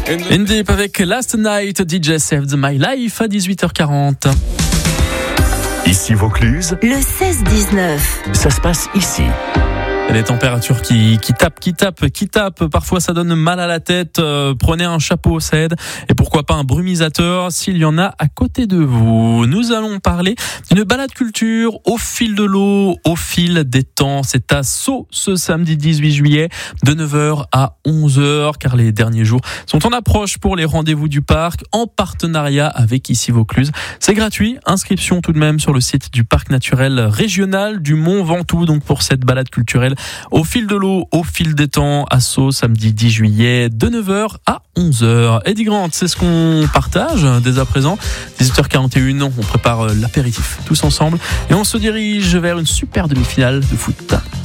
Indeep avec Last Night, DJ Saved My Life à 18h40. Ici Vaucluse, le 16-19. ça se passe ici. Les températures qui tapent. Parfois, ça donne mal à la tête. Prenez un chapeau, ça aide. Et pourquoi pas un brumisateur s'il y en a à côté de vous. Nous allons parler d'une balade culture au fil de l'eau, au fil des temps. C'est à Sceaux ce samedi 18 juillet de 9h à 11h car les derniers jours sont en approche pour les rendez-vous du parc en partenariat avec Ici Vaucluse. C'est gratuit. Inscription tout de même sur le site du parc naturel régional du Mont Ventoux. Donc pour cette balade culturelle au fil de l'eau, au fil des temps, à Sceaux, samedi 10 juillet, de 9h à 11h. Eddie Grant, c'est ce qu'on partage dès à présent. 18h41, on prépare l'apéritif tous ensemble et on se dirige vers une super demi-finale de foot.